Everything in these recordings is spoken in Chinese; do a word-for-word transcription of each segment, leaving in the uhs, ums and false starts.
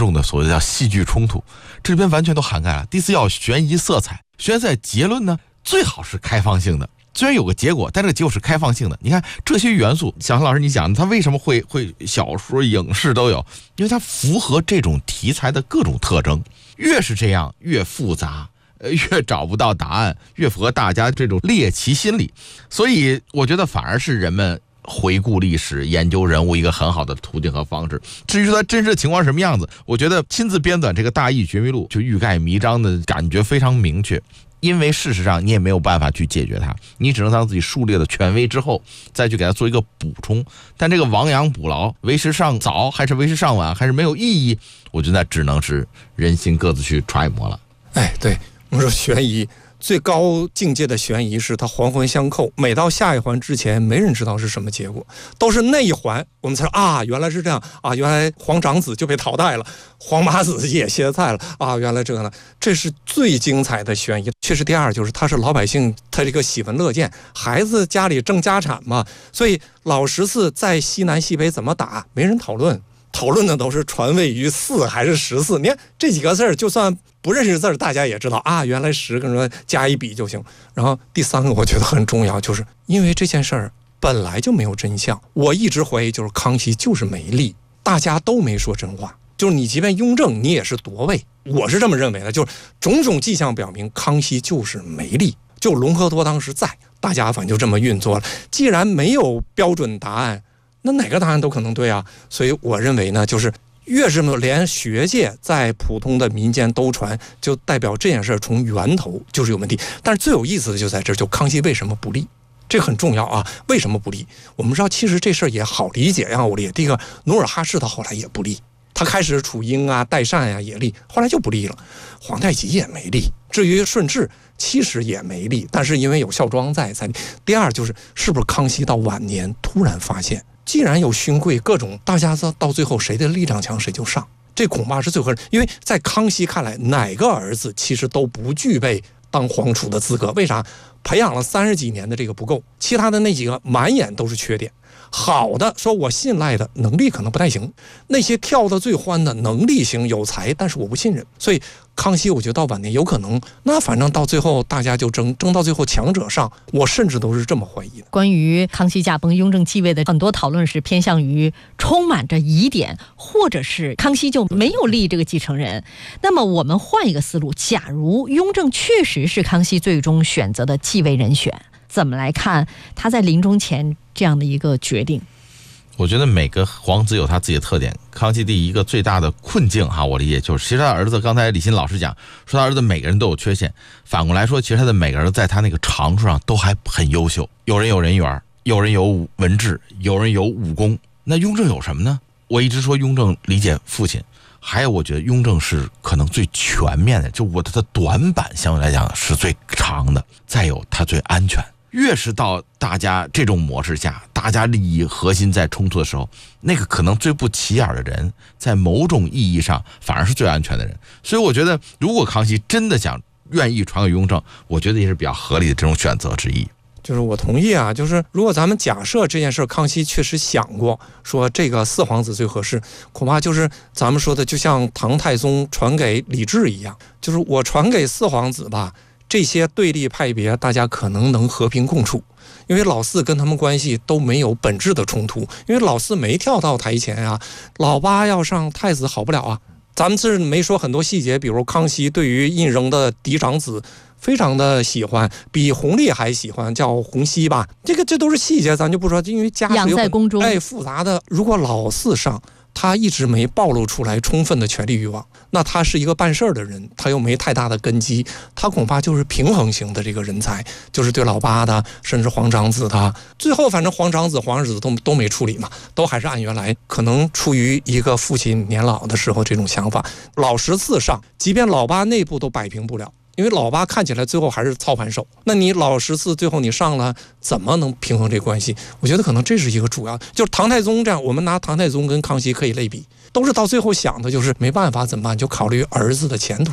重的所谓的叫戏剧冲突，这里边完全都涵盖了。第四要悬疑色彩，悬疑色彩结论呢最好是开放性的，虽然有个结果，但这个结果是开放性的。你看这些元素，小韩老师你讲它为什么会会小说影视都有，因为它符合这种题材的各种特征，越是这样越复杂，越找不到答案，越符合大家这种猎奇心理。所以我觉得反而是人们回顾历史、研究人物一个很好的途径和方式。至于说它真实的情况是什么样子，我觉得亲自编纂这个大义绝密录就欲盖弥彰的感觉非常明确。因为事实上你也没有办法去解决它，你只能当自己树立了权威之后再去给它做一个补充。但这个亡羊补牢，为时尚早还是为时尚晚，还是没有意义，我觉得那只能是人心各自去揣摩了。 哎，对，我们说悬疑最高境界的悬疑是它环环相扣，每到下一环之前没人知道是什么结果，都是那一环我们才说啊原来是这样啊，原来黄长子就被淘汰了，黄马子也歇菜了啊，原来这个呢，这是最精彩的悬疑。确实第二就是他是老百姓，他这个喜闻乐见，孩子家里挣家产嘛，所以老十四在西南西北怎么打没人讨论，讨论的都是传位于四还是十四。你看这几个字儿，就算不认识字儿，大家也知道啊，原来十跟说加一笔就行。然后第三个我觉得很重要，就是因为这件事儿本来就没有真相，我一直怀疑就是康熙就是没力，大家都没说真话。就是你即便雍正，你也是夺位，我是这么认为的。就是种种迹象表明，康熙就是没力。就隆科多当时在，大家反正就这么运作了。既然没有标准答案，那哪个答案都可能对啊。所以我认为呢，就是越是连学界在普通的民间都传，就代表这件事从源头就是有问题。但是最有意思的就在这儿，就康熙为什么不立？这很重要啊！为什么不立？我们知道，其实这事儿也好理解呀。我理解，第一个，努尔哈赤他后来也不立，他开始楚英啊、代善呀、啊、也立，后来就不立了。皇太极也没立，至于顺治其实也没立，但是因为有孝庄在才立。第二就是，是不是康熙到晚年突然发现，既然有勋贵各种，大家到最后谁的力量强谁就上，这恐怕是最合适。因为在康熙看来，哪个儿子其实都不具备当皇储的资格。为啥？培养了三十几年的这个不够，其他的那几个满眼都是缺点。好的，说我信赖的能力可能不太行，那些跳得最欢的能力行有才，但是我不信任。所以康熙我觉得到晚年有可能，那反正到最后大家就争争到最后强者上，我甚至都是这么怀疑的。 关于康熙驾崩雍正继位的很多讨论是偏向于充满着疑点，或者是康熙就没有立这个继承人。那么我们换一个思路，假如雍正确实是康熙最终选择的继位人选，怎么来看他在临终前这样的一个决定？ 我觉得每个皇子有他自己的特点。康熙第一个最大的困境哈，我理解就是，其实他儿子刚才李欣老师讲说他儿子每个人都有缺陷，反过来说，其实他的每个人在他那个长处上都还很优秀。有人有人缘，有人有文治，有人有武功。那雍正有什么呢？我一直说雍正理解父亲，还有我觉得雍正是可能最全面的，就我他的短板相对来讲是最长的，再有他最安全。越是到大家这种模式下，大家利益核心在冲突的时候，那个可能最不起眼的人，在某种意义上反而是最安全的人。所以我觉得，如果康熙真的想愿意传给雍正，我觉得也是比较合理的这种选择之一。 就是我同意啊，就是如果咱们假设这件事康熙确实想过，说这个四皇子最合适，恐怕就是咱们说的，就像唐太宗传给李治一样，就是我传给四皇子吧，这些对立派别大家可能能和平共处，因为老四跟他们关系都没有本质的冲突，因为老四没跳到台前啊，老八要上太子好不了啊。咱们这没说很多细节，比如康熙对于胤禛的嫡长子非常的喜欢，比弘历还喜欢，叫弘皙吧。这个这都是细节，咱就不说，因为家养在宫中， 哎，复杂的。如果老四上，他一直没暴露出来充分的权力欲望，那他是一个办事儿的人，他又没太大的根基，他恐怕就是平衡型的这个人才，就是对老八的，甚至皇长子的，最后反正皇长子、皇儿子都都没处理嘛，都还是按原来，可能出于一个父亲年老的时候这种想法。老十四上，即便老八内部都摆平不了。因为老八看起来最后还是操盘手，那你老十四最后你上了，怎么能平衡这关系？我觉得可能这是一个主要，就是唐太宗这样，我们拿唐太宗跟康熙可以类比，都是到最后想的就是没办法怎么办，就考虑儿子的前途吧。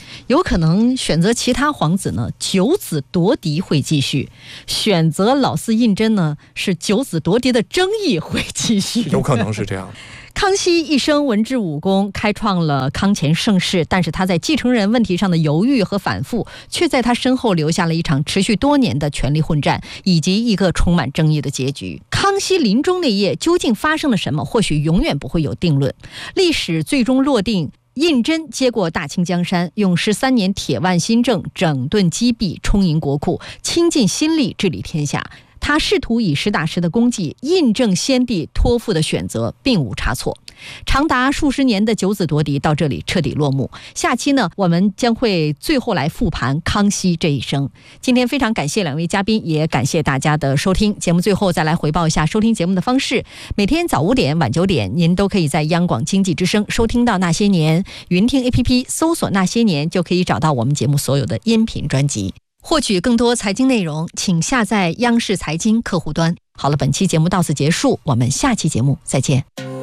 有可能选择其他皇子呢，九子夺嫡会继续；选择老四胤禛呢，是九子夺嫡的争议会继续。 有可能是这样。 康熙一生文治武功，开创了康乾盛世，但是他在继承人问题上的犹豫和反复，却在他身后留下了一场持续多年的权力混战，以及一个充满争议的结局。康熙临终那夜究竟发生了什么，或许永远不会有定论。历史最终落定，胤禛接过大清江山，用十三年铁腕新政整顿积弊，充盈国库，倾尽心力治理天下。他试图以实打实的功绩印证先帝托付的选择，并无差错。长达数十年的九子夺嫡到这里彻底落幕。下期呢，我们将会最后来复盘康熙这一生。今天非常感谢两位嘉宾，也感谢大家的收听。节目最后再来回报一下收听节目的方式：每天早五点、晚九点，您都可以在央广经济之声收听到《那些年》，云听 A P P 搜索《那些年》就可以找到我们节目所有的音频专辑。获取更多财经内容，请下载央视财经客户端。好了，本期节目到此结束，我们下期节目再见。